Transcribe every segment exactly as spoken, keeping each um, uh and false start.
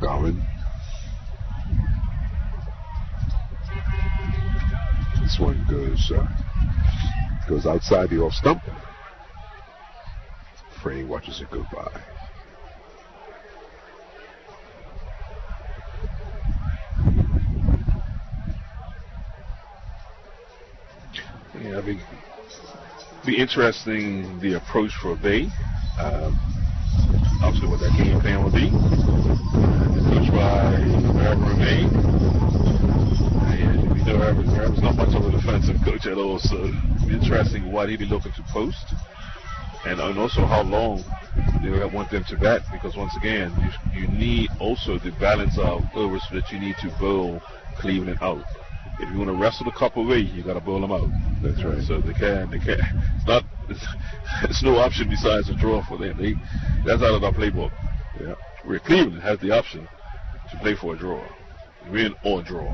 Garvin. This one goes uh, goes outside the off stump. Frey watches it go by. Yeah, I think be interesting the approach for Bay. Um, obviously, what that game plan will be. Coached by Aaron May. And we know Aaron, Aaron's not much of a defensive coach at all, so it'll be interesting what he'll be looking to post. And, and also how long they want them to bat, because once again, you, you need also the balance of overs that you need to bowl Cleveland out. If you want to wrestle the couple away, you got to bowl them out. That's right. So they can't, they can't. It's not. It's, it's no option besides a draw for them. They, that's out of our playbook. Yeah. Where Cleveland has the option to play for a draw, win or draw.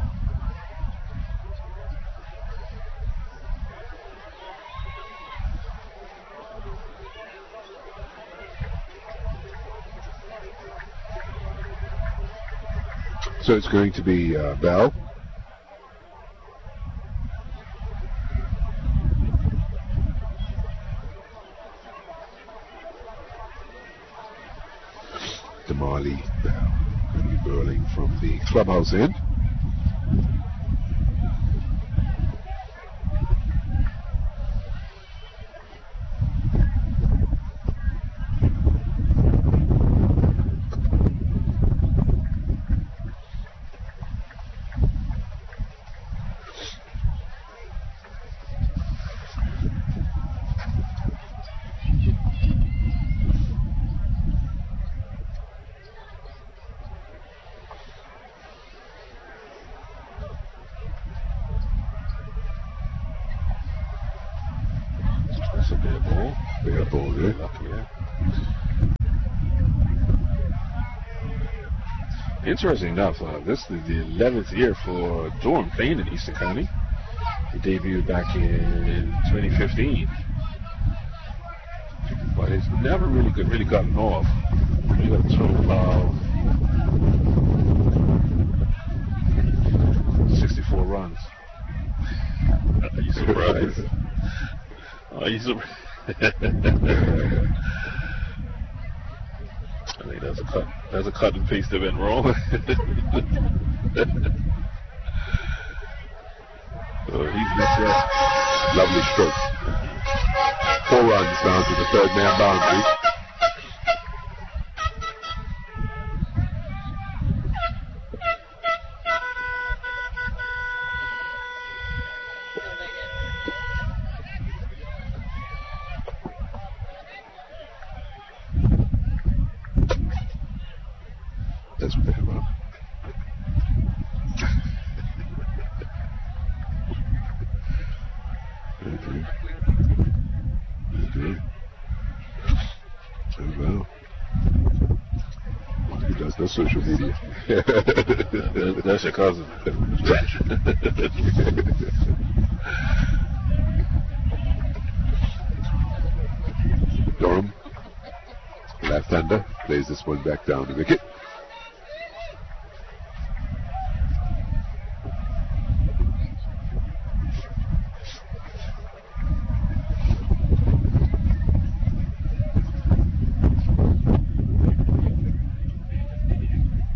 So it's going to be uh, Bell. Damali Bell going to be burling from the clubhouse end. Interesting enough, uh, this is the eleventh year for Durham playing in Eastern County. He debuted back in twenty fifteen, but it's never really good, really gotten off. We got a total of sixty-four runs. Are you surprised? Are you surprised? I think that's a cut. That's a cut and paste event wrong. Oh, he's missed that. Lovely stroke. Four runs down to the third man boundary. That's what they have up. Okay. Okay. Oh, well. He does no social media. that, that's your cousin. Durham, left-hander, plays this one back down the wicket.